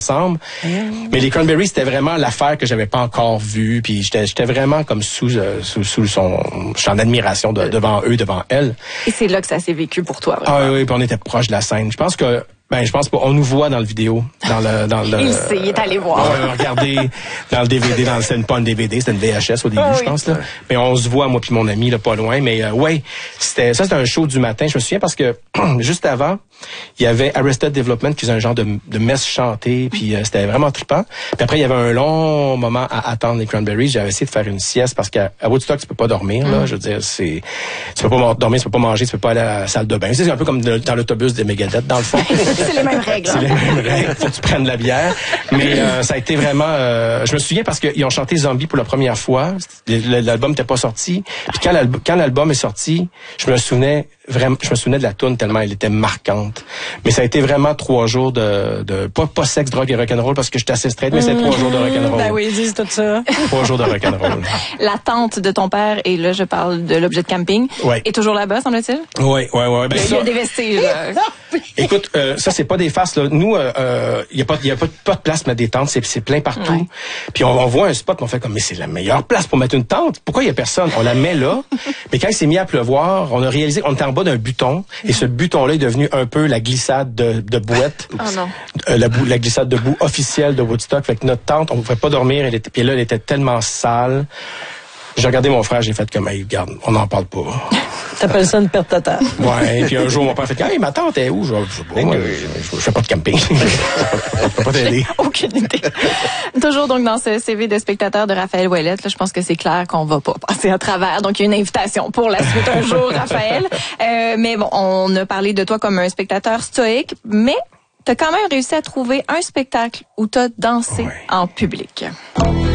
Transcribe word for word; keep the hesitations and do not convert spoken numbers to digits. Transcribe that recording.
ensemble. Mmh. Mais les Cranberries, c'était vraiment l'affaire que j'avais pas encore vue. Puis j'étais, j'étais vraiment comme sous, euh, sous, sous son... Je suis en admiration de, devant eux, devant elle. Et c'est là que ça s'est vécu pour toi, vraiment. Ah oui, oui, puis on était proche de la scène. Je pense que... Ben, je pense pas. On nous voit dans le vidéo, dans le, dans le. Il sait, il est allé voir. Euh, regardez, dans le D V D, dans le, c'était pas un D V D, c'était une V H S au début, oh, je pense, oui. là. Mais on se voit, moi puis mon ami, là, pas loin. Mais, euh, ouais, c'était, ça, c'était un show du matin. Je me souviens parce que, juste avant, il y avait Arrested Development qui faisait un genre de, de messe chantée, puis euh, c'était vraiment trippant. Puis après, il y avait un long moment à attendre les Cranberries. J'avais essayé de faire une sieste parce qu'à à Woodstock, tu peux pas dormir, là. Mm. Je veux dire, c'est, tu peux pas dormir, tu peux pas manger, tu peux pas aller à la salle de bain. C'est un peu comme de, dans l'autobus des Megadeth, dans le fond. C'est les mêmes règles. C'est les mêmes règles. Faut que tu prennes de la bière. Mais euh, ça a été vraiment... Euh, je me souviens parce qu'ils ont chanté Zombie pour la première fois. L'album n'était pas sorti. Puis quand l'album, quand l'album est sorti, je me souvenais vraiment... Je me souvenais de la toune tellement elle était marquante. Mais ça a été vraiment trois jours de... de pas, pas sexe, drogue et rock'n'roll parce que j'étais assez straight, mais c'est trois jours de rock'n'roll. Ben oui, ils disent tout ça. Trois jours de rock'n'roll. La tante de ton père, et là, je parle de l'objet de camping, ouais. est toujours là-bas, semble-t-il? Oui, oui, oui. Ben, il y a des vestiges. Écoute, euh, ça, c'est pas des faces, là. Nous, il euh, y a pas, y a pas, pas de place pour mettre des tentes. C'est, c'est plein partout. Ouais. Puis on, on voit un spot, on fait comme, mais c'est la meilleure place pour mettre une tente. Pourquoi il y a personne? On la met là. Mais quand il s'est mis à pleuvoir, on a réalisé qu'on était en bas d'un buton. Et ce buton-là est devenu un peu la glissade de, de bouette. Oh non. Euh, la, la glissade de boue officielle de Woodstock. Fait que notre tente, on ne pouvait pas dormir. Elle était, puis là, elle était tellement sale. J'ai regardé mon frère, j'ai fait comme, hey, regarde, on n'en parle pas. T'appelles ça une perte totale. Ouais, puis un jour, mon père fait, hey, ma tante est où? Je sais pas, moi, je, je fais pas de camping. Je peux pas t'aider. Aucune idée. Toujours donc dans ce C V de spectateur de Raphaël Ouellette, là, je pense que c'est clair qu'on va pas passer à travers. Donc, il y a une invitation pour la suite un jour, Raphaël. Euh, mais bon, on a parlé de toi comme un spectateur stoïque, mais t'as quand même réussi à trouver un spectacle où t'as dansé ouais. en public.